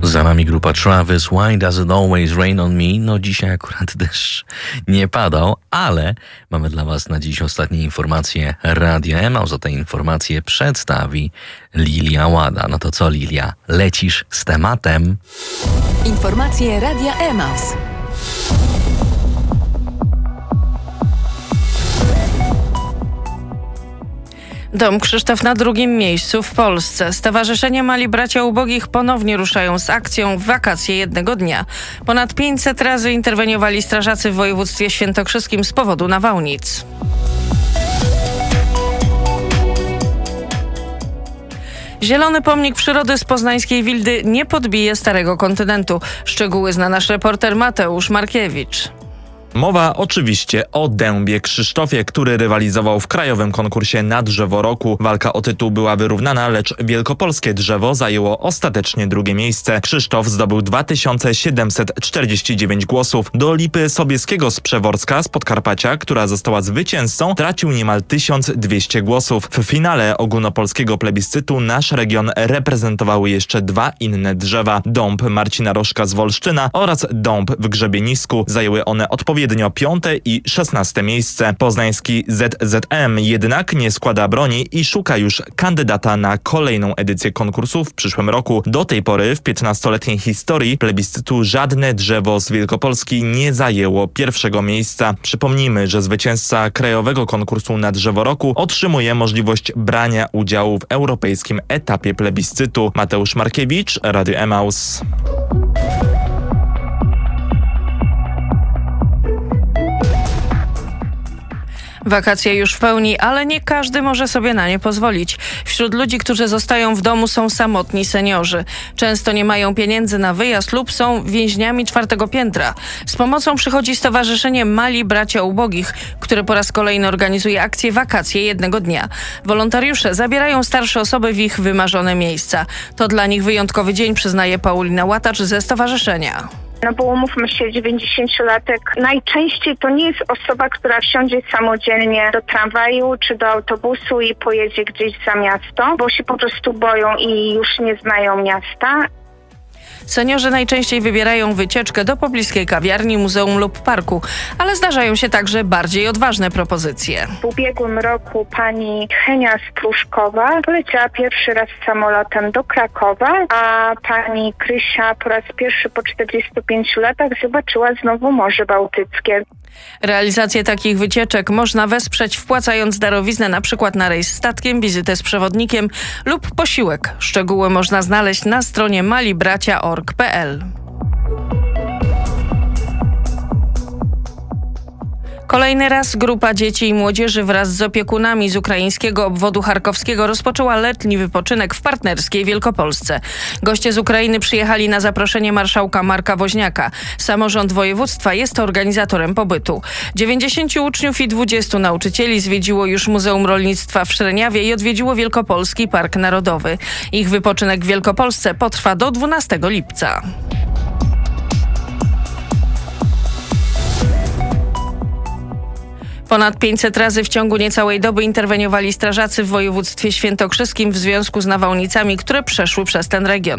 Za nami grupa Travis, Why Does It Always Rain On Me? No dzisiaj akurat deszcz nie padał, ale mamy dla Was na dziś ostatnie informacje Radia Emaus. Te informacje przedstawi Lilia Łada. No to co, Lilia, lecisz z tematem? Informacje Radia Emaus. Dom Krzysztof na drugim miejscu w Polsce. Stowarzyszenie Mali Bracia Ubogich ponownie ruszają z akcją w wakacje jednego dnia. Ponad 500 razy interweniowali strażacy w województwie świętokrzyskim z powodu nawałnic. Zielony pomnik przyrody z poznańskiej Wildy nie podbije Starego Kontynentu. Szczegóły zna nasz reporter Mateusz Markiewicz. Mowa oczywiście o dębie Krzysztofie, który rywalizował w krajowym konkursie na drzewo roku. Walka o tytuł była wyrównana, lecz wielkopolskie drzewo zajęło ostatecznie drugie miejsce. Krzysztof zdobył 2749 głosów. Do Lipy Sobieskiego z Przeworska z Podkarpacia, która została zwycięzcą, tracił niemal 1200 głosów. W finale ogólnopolskiego plebiscytu nasz region reprezentowały jeszcze dwa inne drzewa. Dąb Marcina Rożka z Wolsztyna oraz dąb w Grzebienisku. Zajęły one odpowiednio 5. i 16. miejsce. Poznański ZZM jednak nie składa broni i szuka już kandydata na kolejną edycję konkursu w przyszłym roku. Do tej pory w 15-letniej historii plebiscytu żadne drzewo z Wielkopolski nie zajęło pierwszego miejsca. Przypomnijmy, że zwycięzca krajowego konkursu na drzewo roku otrzymuje możliwość brania udziału w europejskim etapie plebiscytu. Mateusz Markiewicz, Radio Emaus. Wakacje już w pełni, ale nie każdy może sobie na nie pozwolić. Wśród ludzi, którzy zostają w domu, są samotni seniorzy. Często nie mają pieniędzy na wyjazd lub są więźniami 4. piętra. Z pomocą przychodzi Stowarzyszenie Mali Bracia Ubogich, które po raz kolejny organizuje akcję Wakacje jednego dnia. Wolontariusze zabierają starsze osoby w ich wymarzone miejsca. To dla nich wyjątkowy dzień, przyznaje Paulina Łatacz ze stowarzyszenia. No bo umówmy się, 90-latek najczęściej to nie jest osoba, która wsiądzie samodzielnie do tramwaju czy do autobusu i pojedzie gdzieś za miasto, bo się po prostu boją i już nie znają miasta. Seniorzy najczęściej wybierają wycieczkę do pobliskiej kawiarni, muzeum lub parku, ale zdarzają się także bardziej odważne propozycje. W ubiegłym roku pani Henia z Pruszkowa poleciała pierwszy raz samolotem do Krakowa, a pani Krysia po raz pierwszy po 45 latach zobaczyła znowu Morze Bałtyckie. Realizację takich wycieczek można wesprzeć wpłacając darowiznę np. na rejs statkiem, wizytę z przewodnikiem lub posiłek. Szczegóły można znaleźć na stronie malibracia.org.pl. Kolejny raz grupa dzieci i młodzieży wraz z opiekunami z ukraińskiego obwodu charkowskiego rozpoczęła letni wypoczynek w partnerskiej Wielkopolsce. Goście z Ukrainy przyjechali na zaproszenie marszałka Marka Woźniaka. Samorząd województwa jest organizatorem pobytu. 90 uczniów i 20 nauczycieli zwiedziło już Muzeum Rolnictwa w Szreniawie i odwiedziło Wielkopolski Park Narodowy. Ich wypoczynek w Wielkopolsce potrwa do 12 lipca. Ponad 500 razy w ciągu niecałej doby interweniowali strażacy w województwie świętokrzyskim w związku z nawałnicami, które przeszły przez ten region.